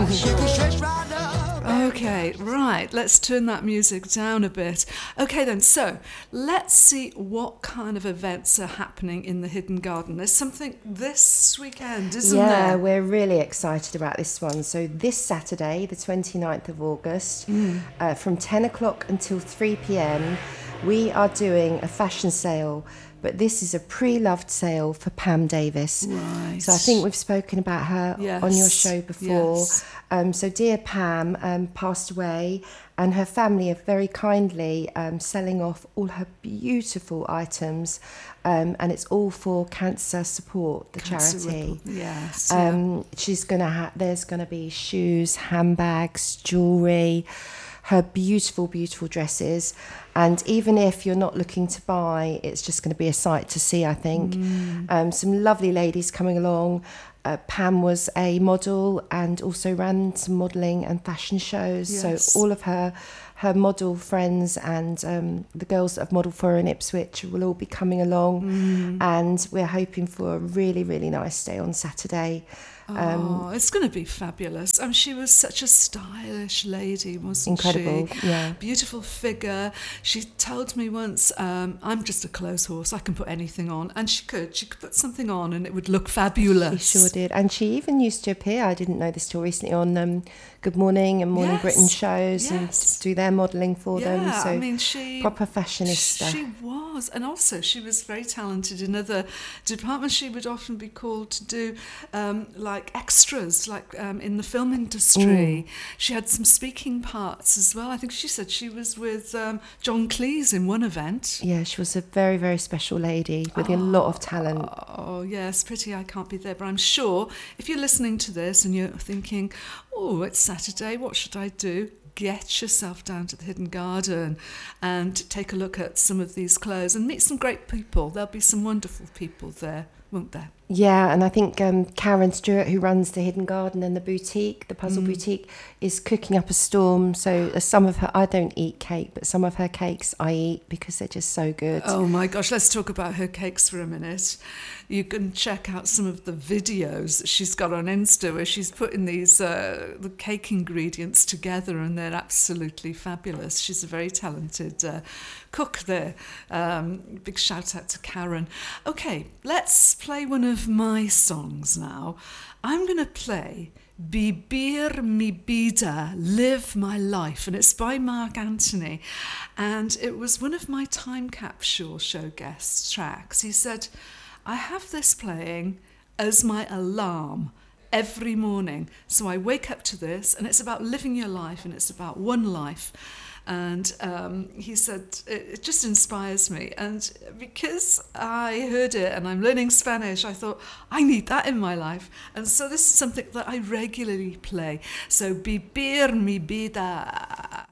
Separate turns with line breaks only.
Okay, right, let's turn that music down a bit. Okay then, so let's see what kind of events are happening in the Hidden Garden. There's something this weekend, isn't there?
Yeah, we're really excited about this one. So this Saturday, the 29th of August, from 10 o'clock until 3 p.m, we are doing a fashion sale. But this is a pre-loved sale for Pam Davis.
Right.
So I think we've spoken about her on your show before.
Yes.
So dear Pam passed away, and her family are very kindly selling off all her beautiful items, and it's all for Cancer Support, the charity.
Yes.
She's there's gonna be shoes, handbags, jewellery, her beautiful, beautiful dresses. And even if you're not looking to buy, it's just going to be a sight to see, I think. Some lovely ladies coming along. Pam was a model and also ran some modelling and fashion shows.
Yes.
So all of her model friends and the girls that have modelled for her in Ipswich will all be coming along. And we're hoping for a really, really nice day on Saturday.
It's going to be fabulous. She was such a stylish lady, wasn't
Incredible,
she?
yeah.
Beautiful figure. She told me once, I'm just a clothes horse, I can put anything on. And she could put something on and it would look fabulous.
She sure did. And she even used to appear, I didn't know this till recently, on Good Morning and Morning Britain shows and do their modelling for them. So
she
proper fashionista.
She was. And also she was very talented in other departments. She would often be called to do like extras, like in the film industry. She had some speaking parts as well. I think she said she was with John Cleese in one event.
Yeah, she was a very, very special lady with a lot of talent.
Oh, yes, pity I can't be there. But I'm sure if you're listening to this and you're thinking, oh, it's Saturday, what should I do? Get yourself down to the Hidden Garden and take a look at some of these clothes and meet some great people. There'll be some wonderful people there, won't there?
Yeah, and I think Karen Stewart, who runs the Hidden Garden and the boutique, the Puzzle Boutique, is cooking up a storm. So some of her, I don't eat cake, but some of her cakes I eat because they're just so good.
Oh my gosh, let's talk about her cakes for a minute. You can check out some of the videos that she's got on Insta where she's putting these the cake ingredients together, and they're absolutely fabulous. She's a very talented cook there. Big shout out to Karen. Okay, let's play one of my songs now. I'm going to play Bibir Mi Bida, Live My Life, and it's by Mark Anthony, and it was one of my Time Capsule show guest tracks. He said, I have this playing as my alarm every morning, so I wake up to this, and it's about living your life, and it's about one life. And he said, it just inspires me. And because I heard it and I'm learning Spanish, I thought, I need that in my life. And so this is something that I regularly play. So, Bibir Mi Vida.